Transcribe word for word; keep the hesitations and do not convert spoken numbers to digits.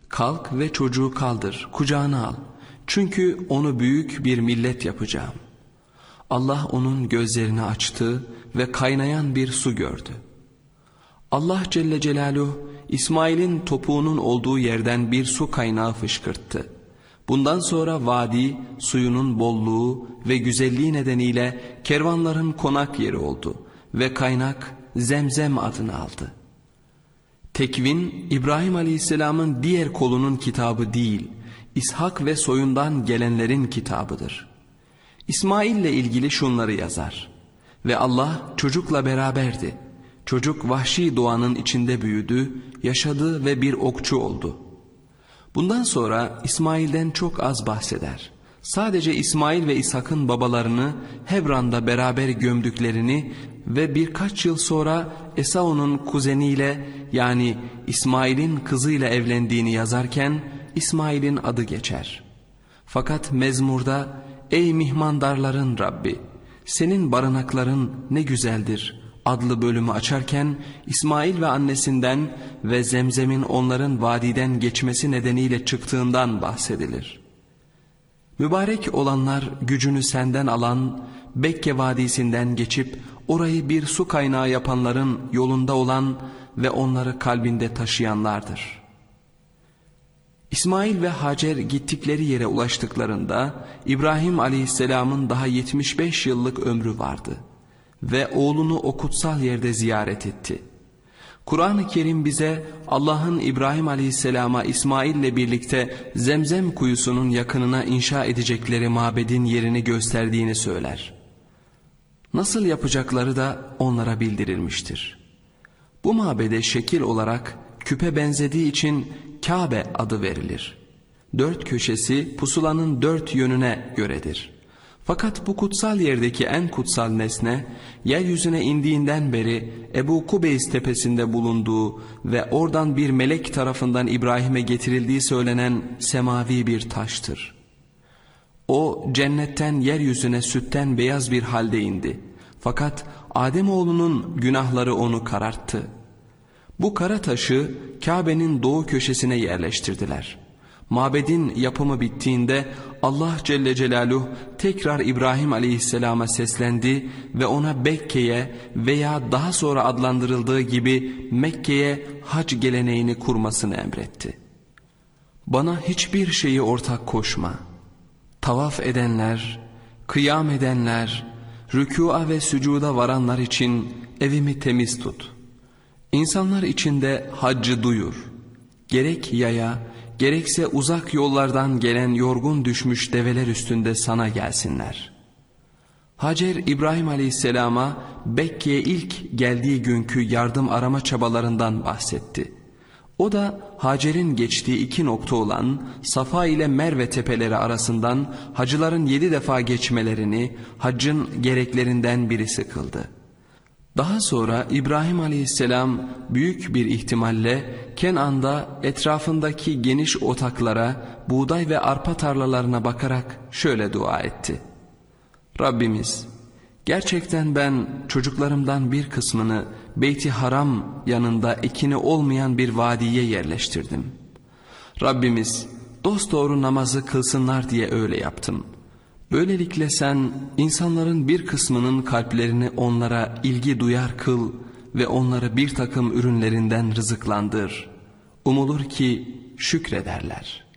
Kalk ve çocuğu kaldır, kucağına al. Çünkü onu büyük bir millet yapacağım. Allah onun gözlerini açtı ve kaynayan bir su gördü. Allah Celle Celaluhu İsmail'in topuğunun olduğu yerden bir su kaynağı fışkırttı. Bundan sonra vadi suyunun bolluğu ve güzelliği nedeniyle kervanların konak yeri oldu ve kaynak Zemzem adını aldı. Tekvin, İbrahim Aleyhisselam'ın diğer kolunun kitabı değil, İshak ve soyundan gelenlerin kitabıdır. İsmail ile ilgili şunları yazar: ve Allah çocukla beraberdi. Çocuk vahşi doğanın içinde büyüdü, yaşadı ve bir okçu oldu. Bundan sonra İsmail'den çok az bahseder. Sadece İsmail ve İshak'ın babalarını Hebran'da beraber gömdüklerini ve birkaç yıl sonra Esau'nun kuzeniyle yani İsmail'in kızıyla evlendiğini yazarken İsmail'in adı geçer. Fakat mezmurda "Ey mihmandarların Rabbi, senin barınakların ne güzeldir" adlı bölümü açarken İsmail ve annesinden ve Zemzem'in onların vadiden geçmesi nedeniyle çıktığından bahsedilir. Mübarek olanlar gücünü senden alan, Bekke Vadisi'nden geçip orayı bir su kaynağı yapanların yolunda olan ve onları kalbinde taşıyanlardır. İsmail ve Hacer gittikleri yere ulaştıklarında İbrahim Aleyhisselam'ın daha yetmiş beş yıllık ömrü vardı ve oğlunu o kutsal yerde ziyaret etti. Kur'an-ı Kerim bize Allah'ın İbrahim Aleyhisselam'a İsmail ile birlikte Zemzem kuyusunun yakınına inşa edecekleri mabedin yerini gösterdiğini söyler. Nasıl yapacakları da onlara bildirilmiştir. Bu mabede şekil olarak küpe benzediği için Kabe adı verilir. Dört köşesi pusulanın dört yönüne göredir. Fakat bu kutsal yerdeki en kutsal nesne, yeryüzüne indiğinden beri Ebu Kubeys tepesinde bulunduğu ve oradan bir melek tarafından İbrahim'e getirildiği söylenen semavi bir taştır. O cennetten yeryüzüne sütten beyaz bir halde indi. Fakat Ademoğlunun günahları onu kararttı. Bu kara taşı Kabe'nin doğu köşesine yerleştirdiler. Mabedin yapımı bittiğinde Allah Celle Celaluhu tekrar İbrahim Aleyhisselam'a seslendi ve ona Bekke'ye veya daha sonra adlandırıldığı gibi Mekke'ye hac geleneğini kurmasını emretti. Bana hiçbir şeyi ortak koşma. Tavaf edenler, kıyam edenler, rükûa ve sücuda varanlar için evimi temiz tut. İnsanlar içinde haccı duyur. Gerek yaya, gerekse uzak yollardan gelen yorgun düşmüş develer üstünde sana gelsinler. Hacer İbrahim Aleyhisselam'a Bekke'ye ilk geldiği günkü yardım arama çabalarından bahsetti. O da Hacer'in geçtiği iki nokta olan Safa ile Merve tepeleri arasından hacıların yedi defa geçmelerini haccın gereklerinden birisi kıldı. Daha sonra İbrahim Aleyhisselam büyük bir ihtimalle Kenan'da etrafındaki geniş otaklara, buğday ve arpa tarlalarına bakarak şöyle dua etti: Rabbimiz, gerçekten ben çocuklarımdan bir kısmını Beyt-i Haram yanında ekini olmayan bir vadiye yerleştirdim. Rabbimiz, dosdoğru namazı kılsınlar diye öyle yaptım. Böylelikle sen insanların bir kısmının kalplerini onlara ilgi duyar kıl ve onları bir takım ürünlerinden rızıklandır. Umulur ki şükrederler.